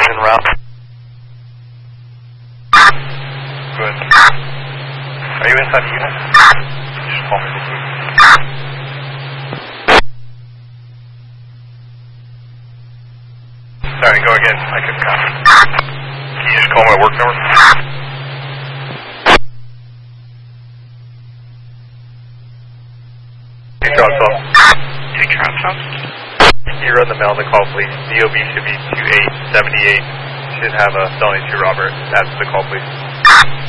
en route. Good. Are you inside the unit? Just call me real quick. Sorry, go again. I couldn't copy. Can you just call my work number? Hey, Charles. Hey, Charles. You run the mail on the call, please. DOB should be 2878. Should have a felony to Robert. That's the call, please.